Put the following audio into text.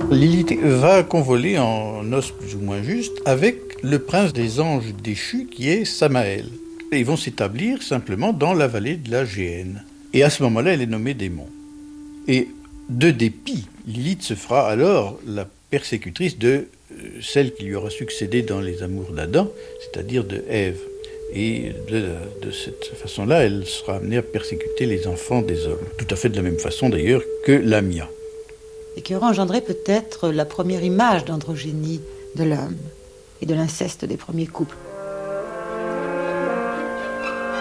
Lilith va convoler en noces plus ou moins justes avec le prince des anges déchus qui est Samaël. Et ils vont s'établir simplement dans la vallée de la Géhenne. Et à ce moment-là, elle est nommée démon. Et de dépit, Lilith se fera alors la persécutrice de celle qui lui aura succédé dans les amours d'Adam, c'est-à-dire de Ève. Et de cette façon-là, elle sera amenée à persécuter les enfants des hommes. Tout à fait de la même façon d'ailleurs que Lamia. Et qui aura engendré peut-être la première image d'androgénie de l'homme et de l'inceste des premiers couples.